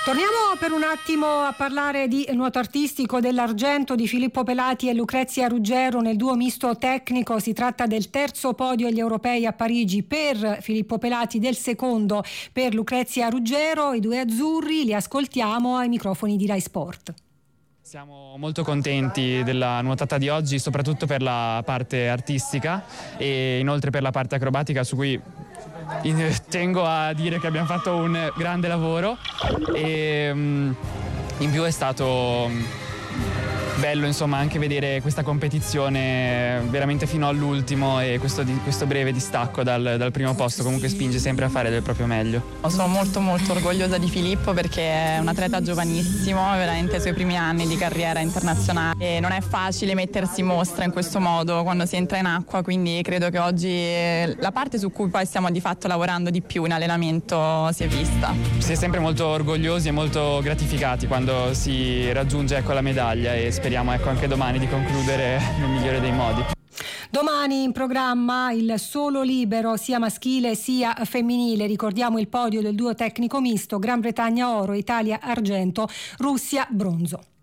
Torniamo per un attimo a parlare di nuoto artistico, dell'argento di Filippo Pelati e Lucrezia Ruggero nel duo misto tecnico. Si tratta del terzo podio agli europei a Parigi per Filippo Pelati, del secondo per Lucrezia Ruggero. I due azzurri li ascoltiamo ai microfoni di Rai Sport. Siamo molto contenti della nuotata di oggi, soprattutto per la parte artistica e inoltre per la parte acrobatica, su cui tengo a dire che abbiamo fatto un grande lavoro e in più è stato bello anche vedere questa competizione veramente fino all'ultimo e questo breve distacco dal primo posto comunque spinge sempre a fare del proprio meglio. Sono molto orgogliosa di Filippo perché è un atleta giovanissimo, veramente ai suoi primi anni di carriera internazionale e non è facile mettersi in mostra in questo modo quando si entra in acqua, quindi credo che oggi la parte su cui poi stiamo di fatto lavorando di più in allenamento si è vista. Si è sempre molto orgogliosi e molto gratificati quando si raggiunge la medaglia e speriamo anche domani di concludere nel migliore dei modi. Domani in programma il solo libero sia maschile sia femminile. Ricordiamo il podio del duo tecnico misto: Gran Bretagna oro, Italia argento, Russia bronzo.